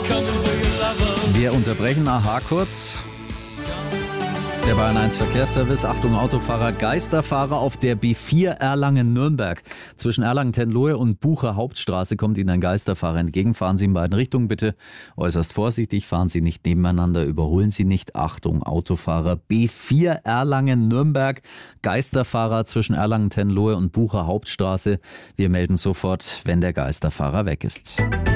Wir unterbrechen AHA kurz. Der Bayern 1 Verkehrsservice, Achtung Autofahrer, Geisterfahrer auf der B4 Erlangen-Nürnberg. Zwischen Erlangen-Tenlohe und Bucher Hauptstraße kommt Ihnen ein Geisterfahrer entgegen. Fahren Sie in beiden Richtungen bitte äußerst vorsichtig, fahren Sie nicht nebeneinander, überholen Sie nicht. Achtung Autofahrer, B4 Erlangen-Nürnberg, Geisterfahrer zwischen Erlangen-Tenlohe und Bucher Hauptstraße. Wir melden sofort, wenn der Geisterfahrer weg ist.